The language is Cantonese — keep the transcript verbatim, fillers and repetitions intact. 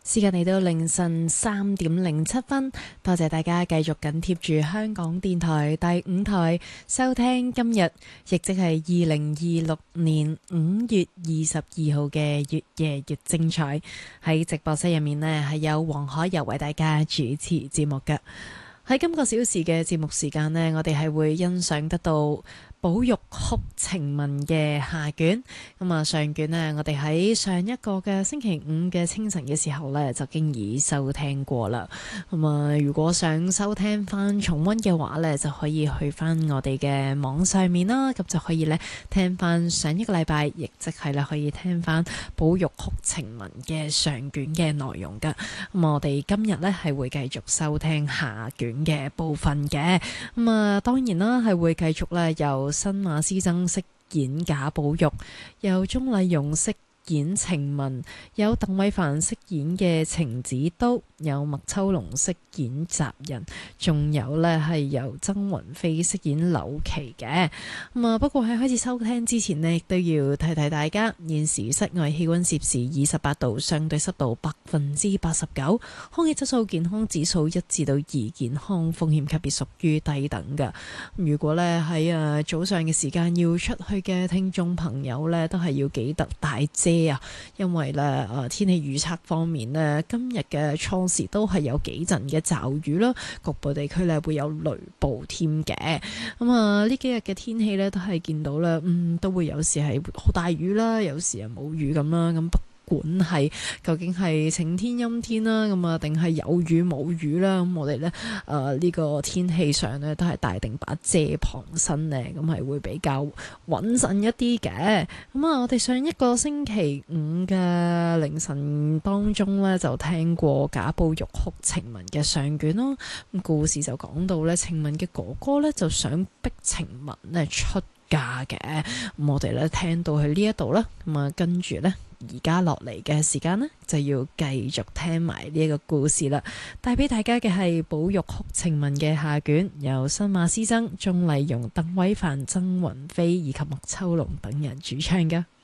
時間嚟到凌晨三點零七分，多謝大家繼續緊貼住香港電台第五台收聽今日，亦即係二零二六年五月二十二號嘅越夜越精彩。喺直播室入面呢，係有黃海柔為大家主持節目㗎。喺今個小時嘅節目時間呢，我哋係會欣賞得到保育哭情文嘅下卷。咁啊，上卷呢，我哋喺上一個嘅星期五嘅清晨嘅時候呢，就經已收聽過啦。咁啊，如果想收聽翻重溫嘅話呢，就可以去翻我哋嘅網上面啦。咁就可以呢，聽翻上一個禮拜，亦即係呢，可以聽翻保育哭情文嘅上卷嘅內容噶。咁我哋今日呢，係會繼續收聽下卷嘅部分嘅。咁啊，當然啦，係會繼續咧由新馬師曾飾演賈寶玉，由鍾麗蓉飾演晴雯，有鄧偉凡飾演嘅程子都，有麥秋龍飾演襲人，仲有呢係由曾雲飛飾演柳琪嘅。咁啊，不過喺開始收聽之前呢，亦都要提提大家，現時室外氣溫攝氏二十八度，相對濕度百分之八十九，空氣質素健康指數一至到二，健康風險級別屬於低等㗎。如果呢喺誒早上嘅時間要出去嘅聽眾朋友呢，都係要記得帶遮啊，因為咧誒天氣預測方面呢，今日嘅初時都係有幾陣嘅驟雨啦，局部地區咧會有雷暴添嘅。咁啊呢幾日嘅天氣咧都係見到咧，嗯都會有時係好大雨啦，有時係冇雨咁啦，咁不管係究竟係晴天陰天啦，咁啊定係有雨冇雨啦，咁我哋咧誒呢個天氣上咧都係帶定把遮傍身咧，咁係會比較穩陣一啲嘅。咁啊，我哋上一個星期五嘅凌晨當中咧就聽過賈寶玉哭晴雯嘅上卷咯。咁故事就講到咧，晴雯嘅哥哥咧就想逼晴雯咧出嫁嘅。咁我哋咧聽到去呢一度啦，咁啊跟住咧。而家落嚟嘅時間呢，就要繼續聽埋呢一個故事啦。帶俾大家嘅係保育哭晴雯嘅下卷，由新馬師曾、鍾麗蓉、鄧偉凡、曾雲飛以及麥秋龍等人主唱㗎。